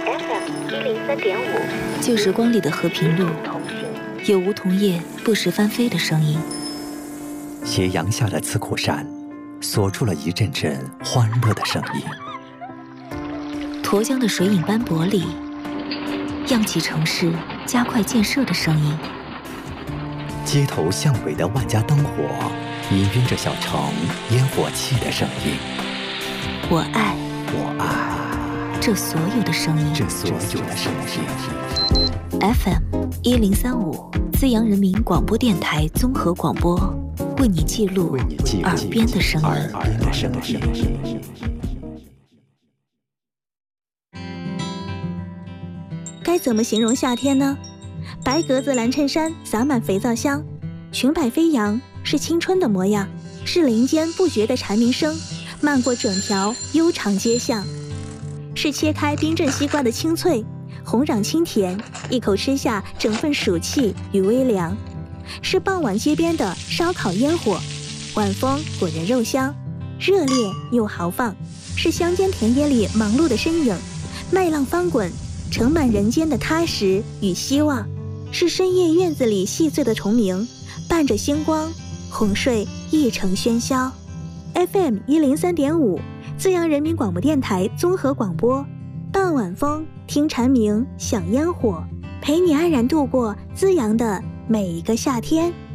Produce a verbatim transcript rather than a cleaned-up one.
F M 一零三点五， 旧时光里的和平路，有梧桐叶不时翻飞的声音。 斜阳下的刺口山，锁住了一阵阵欢乐的声音。 沱江的水影斑驳里，漾起城市加快建设的声音。 街头巷尾的万家灯火，氤氲着小城烟火气的声音。 我爱， 我爱这所有的声音， 这所有的声音。 F M 一零三五，资阳人民广播电台综合广播，为你记录耳边的声音。 耳边的声音。 该怎么形容夏天呢？白格子蓝衬衫洒满肥皂香，裙摆飞扬，是青春的模样，是林间不绝的蝉鸣声，漫过整条悠长街巷，是切开冰镇西瓜的清脆，红壤清甜，一口吃下整份暑气与微凉，是傍晚街边的烧烤烟火，晚风裹人肉香，热烈又豪放，是乡间田野里忙碌的身影，麦浪翻滚，盛满人间的踏实与希望，是深夜院子里细碎的虫鸣，伴着星光哄睡一城喧嚣。 F M 一零三点五，资阳人民广播电台综合广播，傍晚风，听蝉鸣，享烟火，陪你安然度过资阳的每一个夏天。